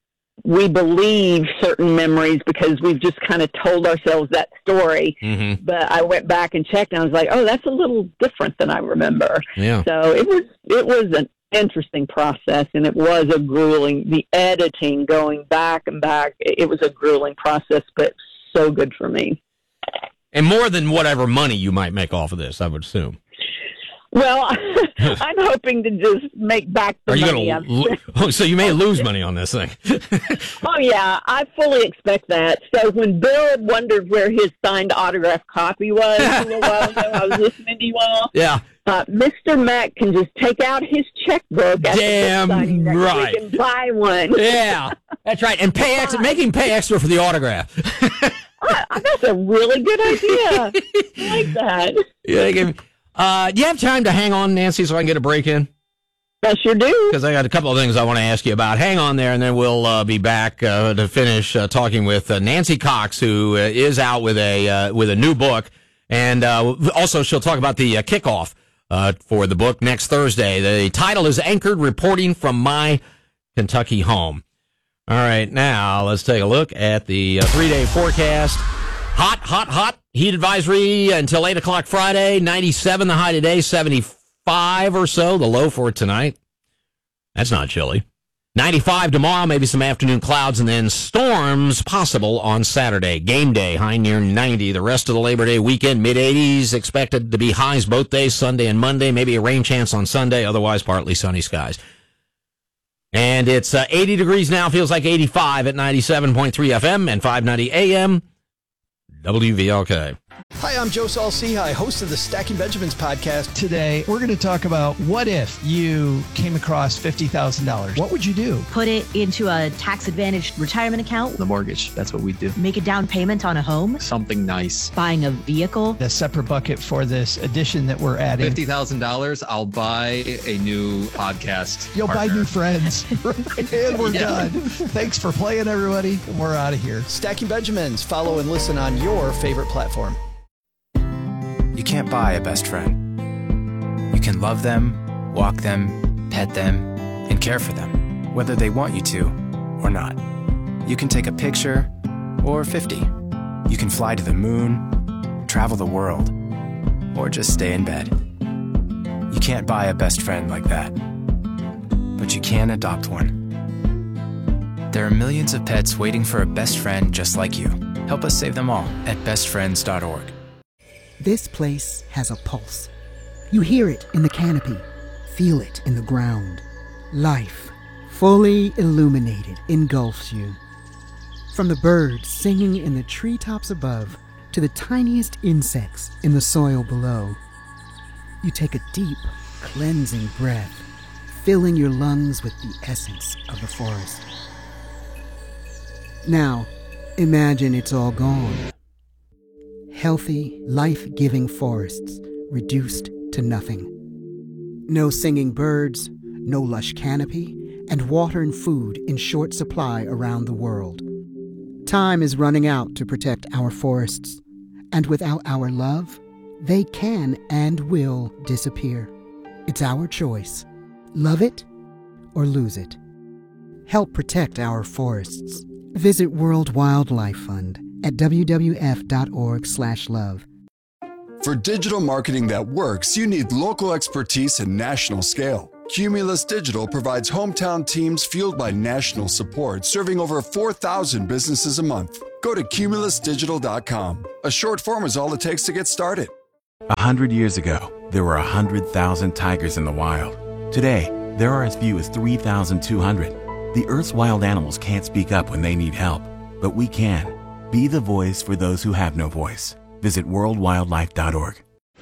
we believe certain memories because we've just kind of told ourselves that story. Mm-hmm. But I went back and checked, and I was like, "Oh, that's a little different than I remember." Yeah. So it was it was an interesting process, and it was a grueling. The editing, going back and back, it was a grueling process, but so good for me. And more than whatever money you might make off of this, I would assume. Well, I'm hoping to just make back the Are you money. gonna lo- oh, so you may lose money on this thing. Oh, yeah, I fully expect that. So when Bill wondered where his signed autograph copy was a little while ago, I was listening to you all. Yeah. Uh, Mister Mack can just take out his checkbook. At Damn the signing right. He can buy one. Yeah, that's right. And pay extra, make him pay extra for the autograph. I, I, that's a really good idea. I like that. Yeah, give, uh, do you have time to hang on, Nancy, so I can get a break in? I sure do. Because I got a couple of things I want to ask you about. Hang on there, and then we'll uh, be back uh, to finish uh, talking with uh, Nancy Cox, who uh, is out with a uh, with a new book, and uh, also she'll talk about the uh, kickoff uh, for the book next Thursday. The title is Anchored: Reporting from My Kentucky Home. All right, now let's take a look at the uh, three-day forecast. Hot, hot, hot. Heat advisory until eight o'clock Friday. ninety-seven the high today, seventy-five or so the low for tonight. That's not chilly. ninety-five tomorrow, maybe some afternoon clouds, and then storms possible on Saturday. Game day, high near ninety. The rest of the Labor Day weekend, mid-eighties, expected to be highs both days, Sunday and Monday. Maybe a rain chance on Sunday, otherwise partly sunny skies. And it's uh, eighty degrees now, feels like eighty-five at ninety-seven point three F M and five ninety A M W V L K. Hi, I'm Joe Saul-Sehy, host of the Stacking Benjamins podcast. Today, we're going to talk about what if you came across fifty thousand dollars? What would you do? Put it into a tax-advantaged retirement account. The mortgage, that's what we do. Make a down payment on a home. Something nice. Buying a vehicle. A separate bucket for this addition that we're adding. fifty thousand dollars, I'll buy a new podcast You'll partner. buy new friends. And we're Yeah. done. Thanks for playing, everybody. And we're out of here. Stacking Benjamins. Follow and listen on your favorite platform. You can't buy a best friend. You can love them, walk them, pet them, and care for them, whether they want you to or not. You can take a picture or fifty. You can fly to the moon, travel the world, or just stay in bed. You can't buy a best friend like that, but you can adopt one. There are millions of pets waiting for a best friend just like you. Help us save them all at best friends dot org. This place has a pulse. You hear it in the canopy, feel it in the ground. Life, fully illuminated, engulfs you. From the birds singing in the treetops above to the tiniest insects in the soil below. You take a deep, cleansing breath, filling your lungs with the essence of the forest. Now, imagine it's all gone. Healthy, life-giving forests reduced to nothing. No singing birds, no lush canopy, and water and food in short supply around the world. Time is running out to protect our forests, and without our love, they can and will disappear. It's our choice. Love it or lose it. Help protect our forests. Visit World Wildlife Fund at w w f dot org slash love. For digital marketing that works, you need local expertise and national scale. Cumulus Digital provides hometown teams fueled by national support, serving over four thousand businesses a month. Go to cumulus digital dot com. A short form is all it takes to get started. A hundred years ago, there were a hundred thousand tigers in the wild. Today, there are as few as three thousand two hundred. The Earth's wild animals can't speak up when they need help, but we can. Be the voice for those who have no voice. Visit world wildlife dot org.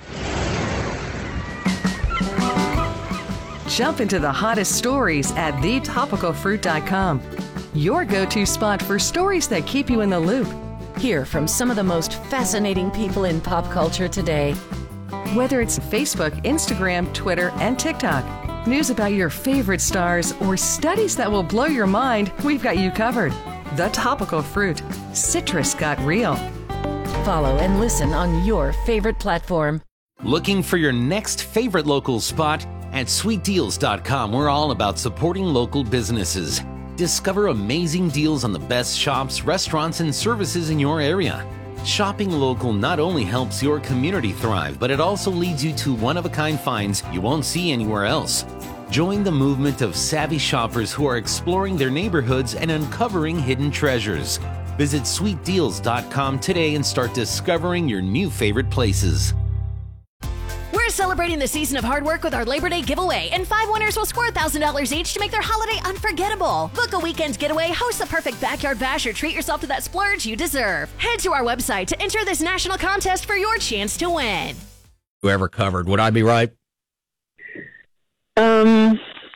Jump into the hottest stories at the topical fruit dot com. Your go-to spot for stories that keep you in the loop. Hear from some of the most fascinating people in pop culture today. Whether it's Facebook, Instagram, Twitter, and TikTok, news about your favorite stars, or studies that will blow your mind, we've got you covered. The Topical Fruit. Citrus got real. Follow and listen on your favorite platform. Looking for your next favorite local spot? At sweet deals dot com, we're all about supporting local businesses. Discover amazing deals on the best shops, restaurants, and services in your area. Shopping local not only helps your community thrive, but it also leads you to one-of-a-kind finds you won't see anywhere else. Join the movement of savvy shoppers who are exploring their neighborhoods and uncovering hidden treasures. Visit sweet deals dot com today and start discovering your new favorite places. We're celebrating the season of hard work with our Labor Day giveaway, and five winners will score one thousand dollars each to make their holiday unforgettable. Book a weekend getaway, host the perfect backyard bash, or treat yourself to that splurge you deserve. Head to our website to enter this national contest for your chance to win. Whoever covered, would I be right? Um.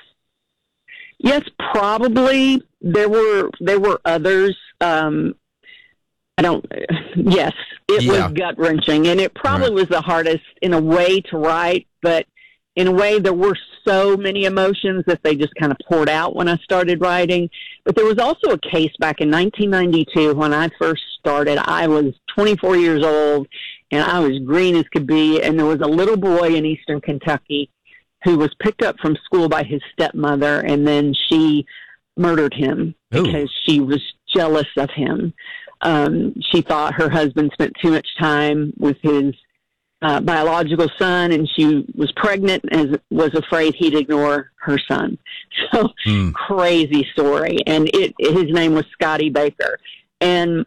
Yes, probably. There were there were others. Um, I don't. Yes, it Yeah. was gut wrenching, and it probably Right. was the hardest in a way to write. But in a way, there were so many emotions that they just kind of poured out when I started writing. But there was also a case back in nineteen ninety-two when I first started. I was twenty-four years old, and I was green as could be. And there was a little boy in Eastern Kentucky who was picked up from school by his stepmother, and then she murdered him Ooh. because she was jealous of him. Um, she thought her husband spent too much time with his uh, biological son, and she was pregnant and was afraid he'd ignore her son. So Mm. crazy story. And it, his name was Scotty Baker. And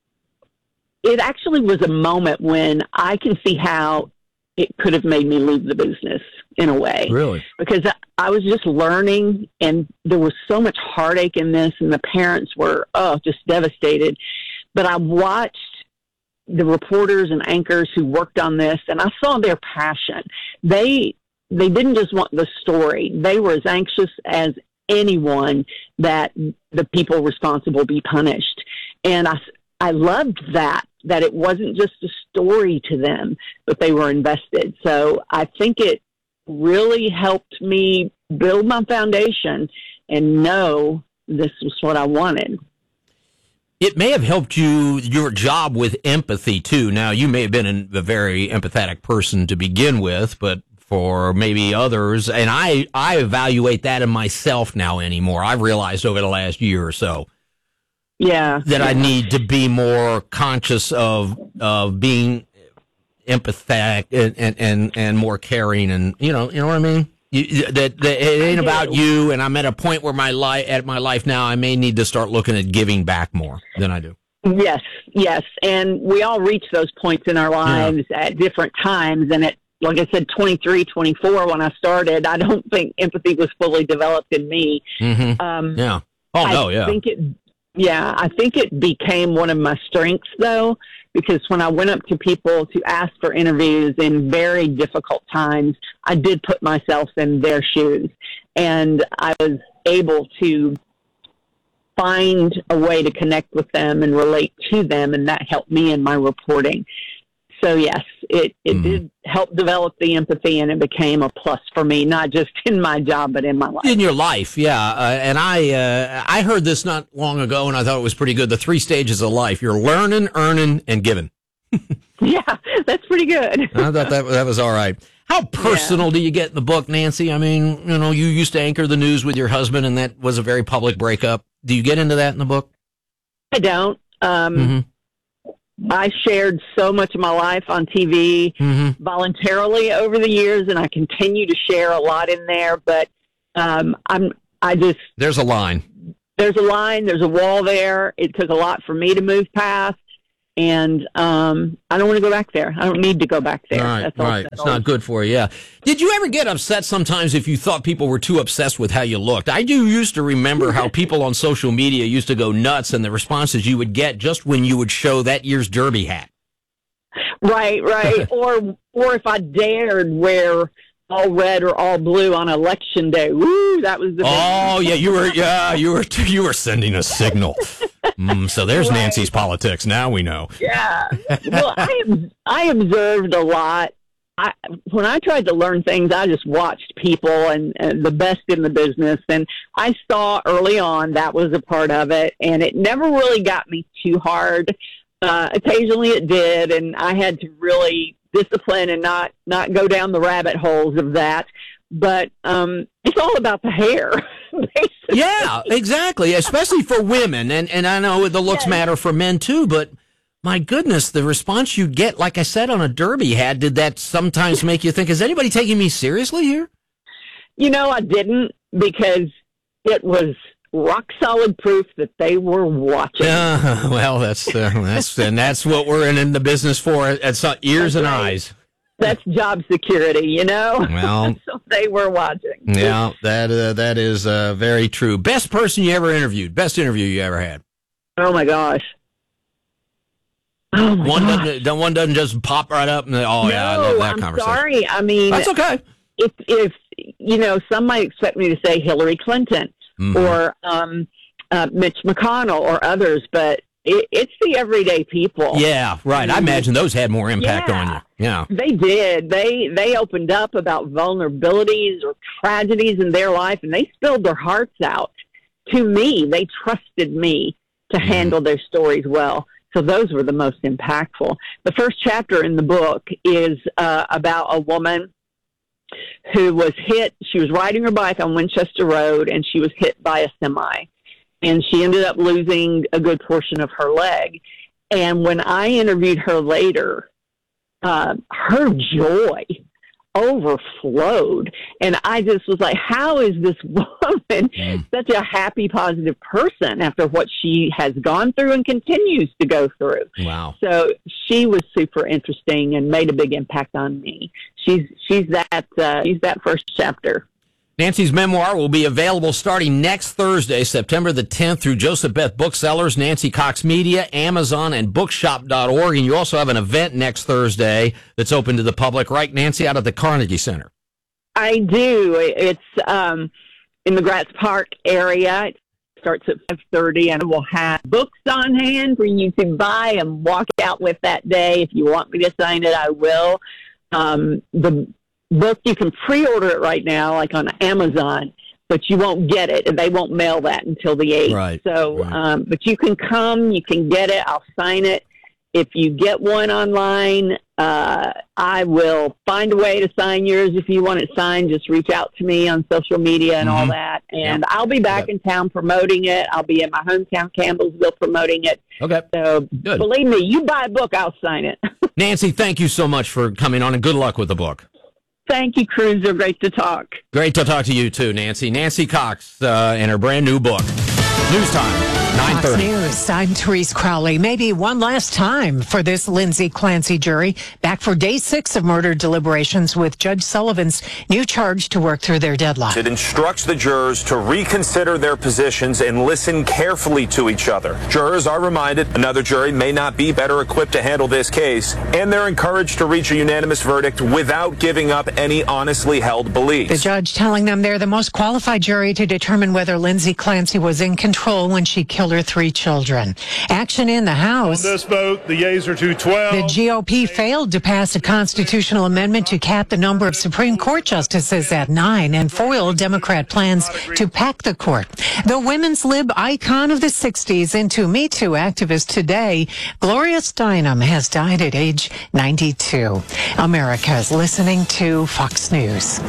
it actually was a moment when I can see how it could have made me leave the business in a way. Really? Because I, I was just learning, and there was so much heartache in this, and the parents were, oh, just devastated. But I watched the reporters and anchors who worked on this, and I saw their passion. They they didn't just want the story. They were as anxious as anyone that the people responsible be punished. And I, I loved that, that it wasn't just a story to them, but they were invested. So I think it really helped me build my foundation and know this was what I wanted. It may have helped you, your job with empathy, too. Now, you may have been a very empathetic person to begin with, but for maybe others, and I, I evaluate that in myself now anymore. I've realized over the last year or so yeah, that yeah. I need to be more conscious of of being empathetic and, and, and, and more caring, and, you know, you know what I mean? You, that, that it ain't about you, and I'm at a point where my life, at my life now, I may need to start looking at giving back more than I do. Yes, yes. And we all reach those points in our lives yeah. at different times. And at, like I said, twenty-three, twenty-four, when I started, I don't think empathy was fully developed in me. Mm-hmm. Um, yeah. Oh, no, I yeah. Think it, yeah, I think it became one of my strengths, though, because when I went up to people to ask for interviews in very difficult times, I did put myself in their shoes, and I was able to find a way to connect with them and relate to them, and that helped me in my reporting. So yes, it, it mm. did help develop the empathy, and it became a plus for me, not just in my job, but in my life. In your life, yeah. Uh, and I uh, I heard this not long ago, and I thought it was pretty good. The three stages of life. You're learning, earning, and giving. Yeah, that's pretty good. I thought that, that was all right. How personal yeah. do you get in the book, Nancy? I mean, you know, you used to anchor the news with your husband, and that was a very public breakup. Do you get into that in the book? I don't. Um mm-hmm. I shared so much of my life on T V mm-hmm. voluntarily over the years, and I continue to share a lot in there. But um, I'm, I just there's a line. There's a line. There's a wall there. It took a lot for me to move past, and um, I don't want to go back there. I don't need to go back there. Right, That's all right. It's not good for you. Yeah. Did you ever get upset sometimes if you thought people were too obsessed with how you looked? I do used to remember how people on social media used to go nuts and the responses you would get just when you would show that year's Derby hat. Right, right. or or if I dared wear all red or all blue on election day. Woo, that was the Oh, yeah, you were yeah, you were you were sending a signal. Mm, so there's right. Nancy's politics. Now we know. Yeah. Well, I I observed a lot. I, when I tried to learn things, I just watched people and, and the best in the business. And I saw early on that was a part of it. And it never really got me too hard. Uh, occasionally it did. And I had to really discipline and not, not go down the rabbit holes of that. But um, it's all about the hair. Basically. Yeah, exactly. Especially for women. And, and I know the looks yes. matter for men too, but my goodness, the response you get, like I said, on a Derby hat, did that sometimes make you think, is anybody taking me seriously here? You know, I didn't, because it was rock solid proof that they were watching. Uh, well, that's, uh, that's, and that's what we're in, in the business for, at some ears that's and right. eyes. That's job security, you know? Well, so they were watching. Yeah, that, uh, that is uh, very true. Best person you ever interviewed, best interview you ever had? Oh, my gosh. Oh my one gosh. doesn't one doesn't just pop right up and oh no, yeah, I love that I'm conversation. Sorry, I mean that's okay. If if you know, some might expect me to say Hillary Clinton mm-hmm. or um, uh, Mitch McConnell or others, but it, it's the everyday people. Yeah, right. I imagine those had more impact yeah, on you. Yeah, they did. They they opened up about vulnerabilities or tragedies in their life, and they spilled their hearts out to me. They trusted me to mm-hmm. handle their stories well. So those were the most impactful. The first chapter in the book is uh, about a woman who was hit. She was riding her bike on Winchester Road, and she was hit by a semi. And she ended up losing a good portion of her leg. And when I interviewed her later, uh, her joy overflowed. And I just was like, how is this woman mm. such a happy, positive person after what she has gone through and continues to go through? Wow. So she was super interesting and made a big impact on me. She's she's that uh, she's that first chapter. Nancy's memoir will be available starting next Thursday, September the tenth, through Joseph Beth Booksellers, Nancy Cox Media, Amazon, and bookshop dot org. And you also have an event next Thursday that's open to the public, right, Nancy, out at the Carnegie Center? I do. It's um, in the Gratz Park area. It starts at five thirty, and we'll have books on hand for you to buy and walk out with that day. If you want me to sign it, I will. Um, the book, you can pre-order it right now, like on Amazon, but you won't get it, and they won't mail that until the eighth. Right. So, right. Um, but you can come, you can get it. I'll sign it. If you get one online, uh, I will find a way to sign yours. If you want it signed, just reach out to me on social media and mm-hmm. all that. And yep. I'll be back yep. in town promoting it. I'll be in my hometown, Campbellsville, promoting it. Okay. So good. Believe me, you buy a book, I'll sign it. Nancy, thank you so much for coming on, and good luck with the book. Thank you, Cruiser. Great to talk. Great to talk to you, too, Nancy. Nancy Cox uh, and her brand new book. News time, nine Fox thirty. News. I'm Therese Crowley. Maybe one last time for this Lindsay Clancy jury. Back for day six of murder deliberations with Judge Sullivan's new charge to work through their deadline. It instructs the jurors to reconsider their positions and listen carefully to each other. Jurors are reminded another jury may not be better equipped to handle this case, and they're encouraged to reach a unanimous verdict without giving up any honestly held beliefs. The judge telling them they're the most qualified jury to determine whether Lindsay Clancy was in control when she killed her three children. Action in the House. On this vote, the yeas are two twelve. The G O P failed to pass a constitutional amendment to cap the number of Supreme Court justices at nine and foiled Democrat plans to pack the court. The women's lib icon of the sixties into Me Too activist today, Gloria Steinem, has died at age ninety-two. America is listening to Fox News.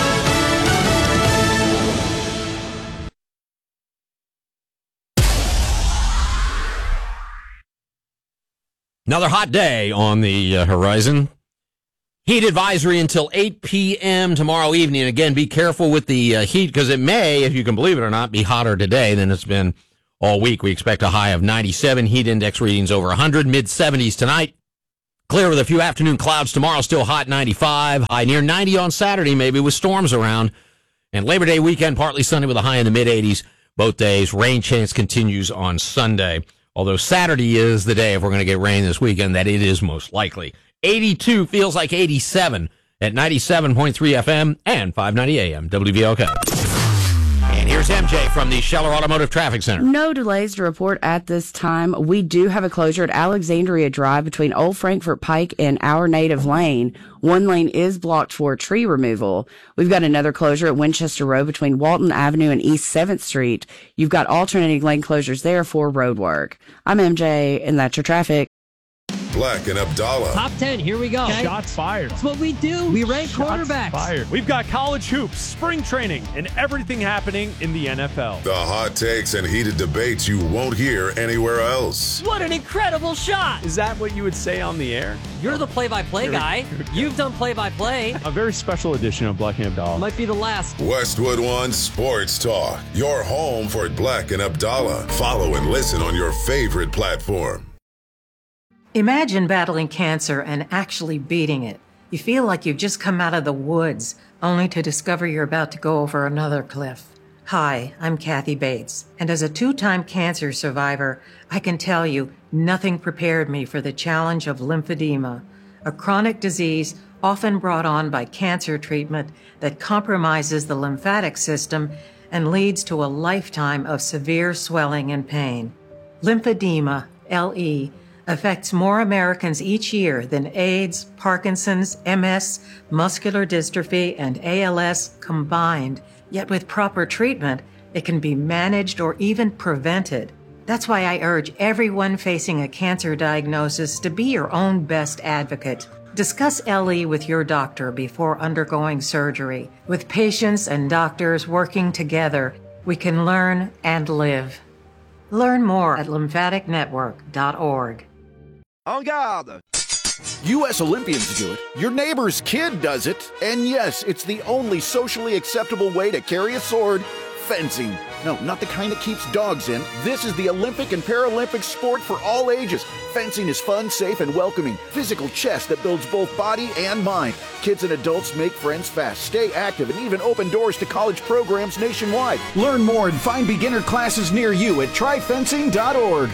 Another hot day on the uh, horizon. Heat advisory until eight p.m. tomorrow evening. Again, be careful with the uh, heat because it may, if you can believe it or not, be hotter today than it's been all week. We expect a high of ninety-seven, heat index readings over one hundred, mid seventies tonight. Clear with a few afternoon clouds tomorrow, still hot ninety-five, high near ninety on Saturday, maybe with storms around. And Labor Day weekend, partly sunny with a high in the mid eighties both days. Rain chance continues on Sunday. Although Saturday is the day, if we're going to get rain this weekend, that it is most likely. eighty-two feels like eighty-seven at ninety-seven point three F M and five ninety A M W V L K. And here's M J from the Scheller Automotive Traffic Center. No delays to report at this time. We do have a closure at Alexandria Drive between Old Frankfort Pike and Our Native Lane. One lane is blocked for tree removal. We've got another closure at Winchester Road between Walton Avenue and East seventh Street. You've got alternating lane closures there for road work. I'm M J, and that's your traffic. Black and Abdallah. Top ten, here we go. Okay. Shots fired. That's what we do. We rank Shots quarterbacks. Fired. We've got college hoops, spring training, and everything happening in the N F L. The hot takes and heated debates you won't hear anywhere else. What an incredible shot. Is that what you would say on the air? You're the play-by-play guy. You've done play-by-play. A very special edition of Black and Abdallah. Might be the last. Westwood One Sports Talk. Your home for Black and Abdallah. Follow and listen on your favorite platform. Imagine battling cancer and actually beating it. You feel like you've just come out of the woods, only to discover you're about to go over another cliff. Hi, I'm Kathy Bates, and as a two-time cancer survivor, I can tell you nothing prepared me for the challenge of lymphedema, a chronic disease often brought on by cancer treatment that compromises the lymphatic system and leads to a lifetime of severe swelling and pain. Lymphedema, L E, affects more Americans each year than AIDS, Parkinson's, M S, muscular dystrophy, and A L S combined. Yet with proper treatment, it can be managed or even prevented. That's why I urge everyone facing a cancer diagnosis to be your own best advocate. Discuss L E with your doctor before undergoing surgery. With patients and doctors working together, we can learn and live. Learn more at lymphatic network dot org. En garde! U S Olympians do it, your neighbor's kid does it, and yes, it's the only socially acceptable way to carry a sword, fencing. No, not the kind that keeps dogs in. This is the Olympic and Paralympic sport for all ages. Fencing is fun, safe, and welcoming. Physical chess that builds both body and mind. Kids and adults make friends fast, stay active, and even open doors to college programs nationwide. Learn more and find beginner classes near you at try fencing dot org.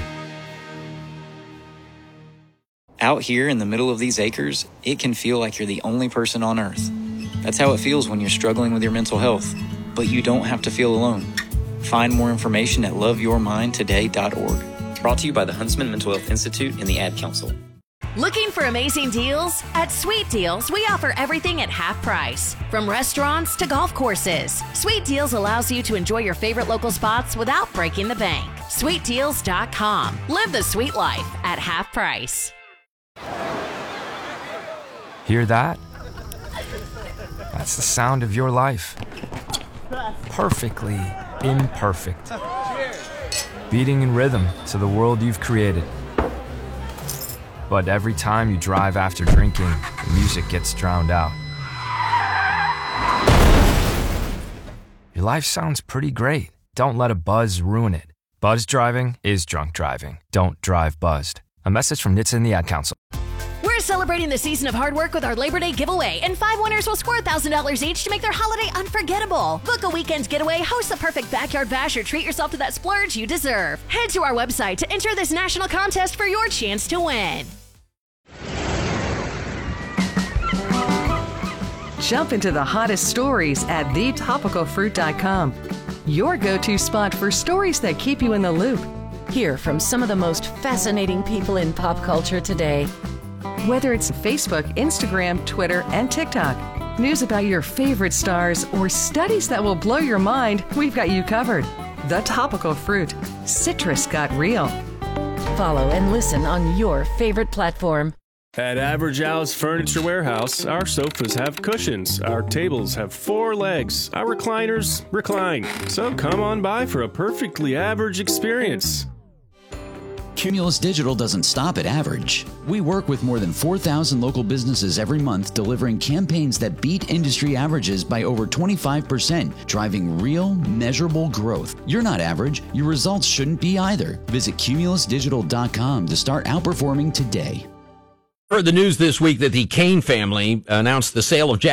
Out here in the middle of these acres, it can feel like you're the only person on Earth. That's how it feels when you're struggling with your mental health. But you don't have to feel alone. Find more information at love your mind today dot org. Brought to you by the Huntsman Mental Health Institute and the Ad Council. Looking for amazing deals? At Sweet Deals, we offer everything at half price. From restaurants to golf courses, Sweet Deals allows you to enjoy your favorite local spots without breaking the bank. sweet deals dot com. Live the sweet life at half price. Hear that? That's the sound of your life. Perfectly imperfect. Beating in rhythm to the world you've created. But every time you drive after drinking, the music gets drowned out. Your life sounds pretty great. Don't let a buzz ruin it. Buzzed driving is drunk driving. Don't drive buzzed. A message from N H T S A and the Ad Council. We're celebrating the season of hard work with our Labor Day giveaway, and five winners will score one thousand dollars each to make their holiday unforgettable. Book a weekend's getaway, host the perfect backyard bash, or treat yourself to that splurge you deserve. Head to our website to enter this national contest for your chance to win. Jump into the hottest stories at the topical fruit dot com. Your go-to spot for stories that keep you in the loop. Hear from some of the most fascinating people in pop culture today. Whether it's Facebook, Instagram, Twitter, and TikTok, news about your favorite stars, or studies that will blow your mind, we've got you covered. The Topical Fruit. Citrus got real. Follow and listen on your favorite platform. At Average Al's Furniture Warehouse, our sofas have cushions, our tables have four legs, our recliners recline. So come on by for a perfectly average experience. Cumulus Digital doesn't stop at average. We work with more than four thousand local businesses every month, delivering campaigns that beat industry averages by over twenty-five percent, driving real, measurable growth. You're not average. Your results shouldn't be either. Visit cumulus digital dot com to start outperforming today. Heard the news this week that the Kane family announced the sale of Jack